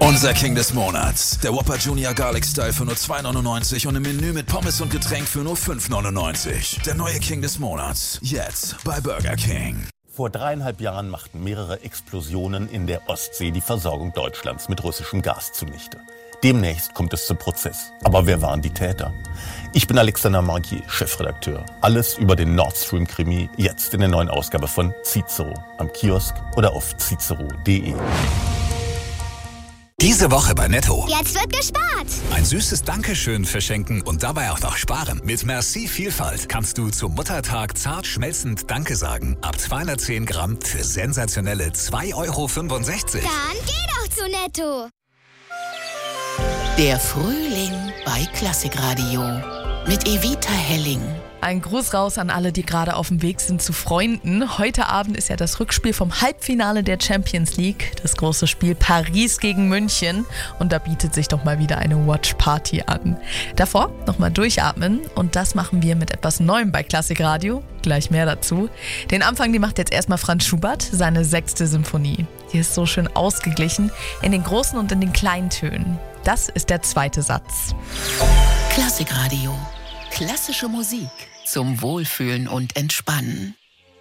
Unser King des Monats. Der Whopper Junior Garlic Style für nur 2,99 und im Menü mit Pommes und Getränk für nur 5,99. Der neue King des Monats. Jetzt bei Burger King. Vor 3,5 Jahren machten mehrere Explosionen in der Ostsee die Versorgung Deutschlands mit russischem Gas zunichte. Demnächst kommt es zum Prozess. Aber wer waren die Täter? Ich bin Alexander Margier, Chefredakteur. Alles über den Nord Stream-Krimi jetzt in der neuen Ausgabe von Cicero. Am Kiosk oder auf cicero.de. Diese Woche bei Netto. Jetzt wird gespart. Ein süßes Dankeschön verschenken und dabei auch noch sparen. Mit Merci Vielfalt kannst du zum Muttertag zart schmelzend Danke sagen. Ab 210 Gramm für sensationelle 2,65 €. Dann geh doch zu Netto. Der Frühling bei Klassikradio mit Evita Helling. Ein Gruß raus an alle, die gerade auf dem Weg sind zu Freunden. Heute Abend ist ja das Rückspiel vom Halbfinale der Champions League. Das große Spiel Paris gegen München. Und da bietet sich doch mal wieder eine Watch-Party an. Davor nochmal durchatmen. Und das machen wir mit etwas Neuem bei Klassikradio. Gleich mehr dazu. Den Anfang, die macht jetzt erstmal Franz Schubert, seine 6. Symphonie. Die ist so schön ausgeglichen in den großen und in den kleinen Tönen. Das ist der 2. Satz. Klassikradio. Klassische Musik zum Wohlfühlen und Entspannen.